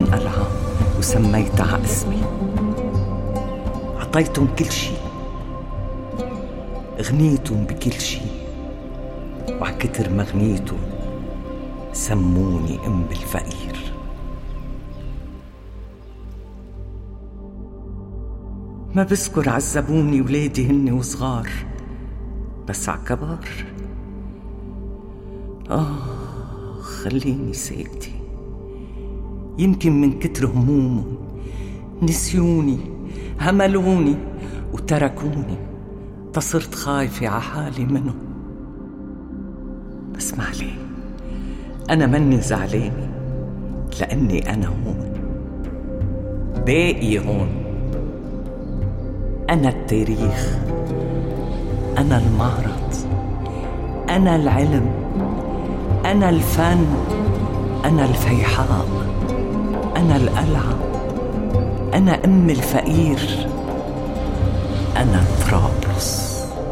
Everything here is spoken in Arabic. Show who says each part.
Speaker 1: قلعة وسميتها اسمي. عطيتهم كل شي، غنيتهم بكل شي، وعكتر ما غنيتهم سموني أم الفقير. ما بذكر عذبوني ولادي هن وصغار، بس عكبار خليني ساكتة. يمكن من كتر همومهم نسيوني، هملوني وتركوني، تصرت خايفة عحالي منهم. بس ما عليه، أنا مني زعلانة، لأني أنا هون، باقي هون. أنا التاريخ، أنا المعرض، أنا العلم، أنا الفن، أنا الفيحاء، أنا القلعة، أنا أم الفقير، أنا التراب.